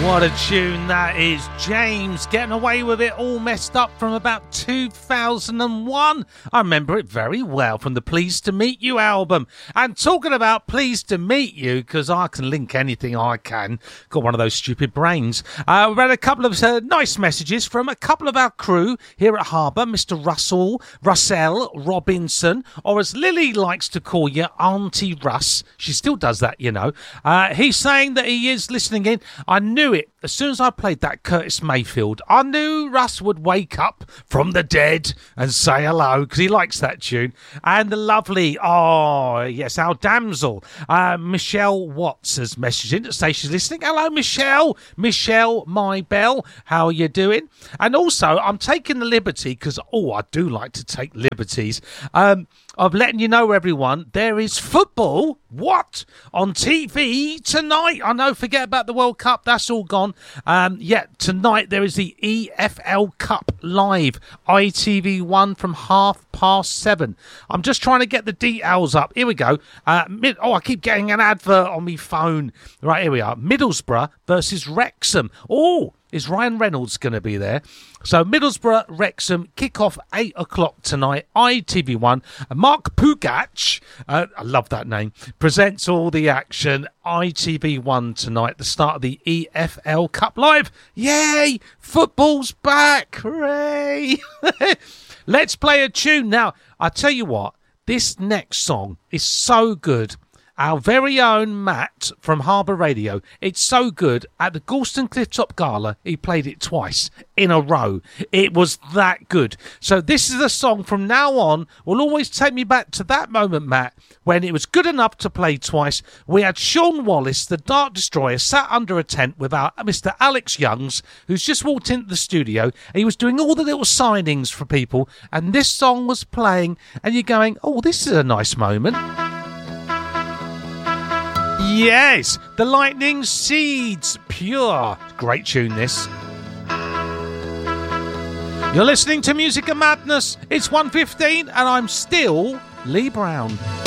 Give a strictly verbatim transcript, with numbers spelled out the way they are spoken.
What a tune that is. James getting away with it, all messed up from about two thousand one. I remember it very well from the Pleased to Meet You album. And talking about Pleased to Meet You, because I can link anything I can. Got one of those stupid brains. Uh, we've had a couple of uh, nice messages from a couple of our crew here at Harbour. Mister Russell, Russell Robinson, or as Lily likes to call you, Auntie Russ. She still does that, you know. Uh, he's saying that he is listening in. I knew it. As soon as I played that Curtis Mayfield, I knew Russ would wake up from the dead and say hello, because he likes that tune. And the lovely, oh, yes, our damsel, uh, Michelle Watts has messaged in to say she's listening. Hello, Michelle. Michelle, my belle. How are you doing? And also, I'm taking the liberty, because, oh, I do like to take liberties, um, of letting you know, everyone, there is football, what, on T V tonight. I know, forget about the World Cup, that's all gone. Um, yeah, tonight there is the E F L Cup live, I T V one from half past seven. I'm just trying to get the details up. Here we go. Uh, mid- oh, I keep getting an advert on my phone. Right, here we are. Middlesbrough versus Wrexham. Oh, is Ryan Reynolds going to be there? So Middlesbrough, Wrexham, kick-off eight o'clock tonight, I T V one. Mark Pugac, uh, I love that name, presents all the action, I T V one tonight, the start of the E F L Cup Live. Yay! Football's back! Hooray! Let's play a tune. Now, I tell you what, this next song is so good. Our very own Matt from Harbour Radio. It's so good. At the Galston Clifftop Gala, he played it twice in a row. It was that good. So this is a song from now on will always take me back to that moment, Matt, when it was good enough to play twice. We had Sean Wallace, the Dark Destroyer, sat under a tent with our Mister Alex Youngs, who's just walked into the studio. And he was doing all the little signings for people. And this song was playing. And you're going, oh, this is a nice moment. Yes, the Lightning Seeds, pure. Great tune, this. You're listening to Music and Madness. It's one fifteen and I'm still Lee Brown.